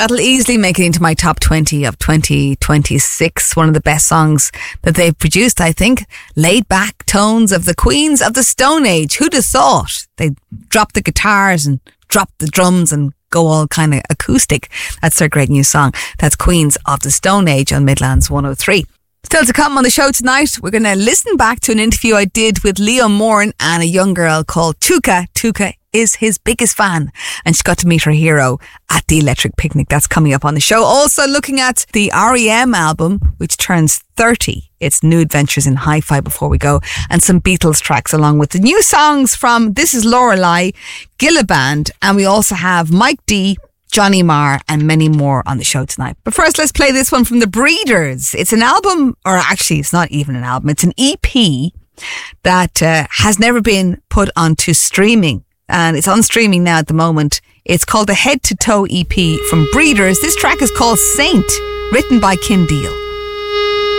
That'll easily make it into my top 20 of 2026. One of the best songs that they've produced, I think. Laid back tones of the Queens of the Stone Age. Who'd have thought? They'd drop the guitars and drop the drums and go all kind of acoustic. That's their great new song. That's Queens of the Stone Age on Midlands 103. Still to come on the show tonight, we're going to listen back to an interview I did with Leo Moran and a young girl called Tuka. Tuka is his biggest fan, and she got to meet her hero at the Electric Picnic. That's coming up on the show. Also looking at the R.E.M. album, which turns 30. It's New Adventures in Hi-Fi before we go, and some Beatles tracks along with the new songs from This Is Lorelei, Gilla Band, and we also have Mike D, Johnny Marr and many more on the show tonight. But first, let's play this one from The Breeders. It's an album, or actually it's not even an album, it's an EP that has never been put onto streaming, and it's on streaming now at the moment. It's called the Head to Toe EP from Breeders. This track is called Saint, written by Kim Deal.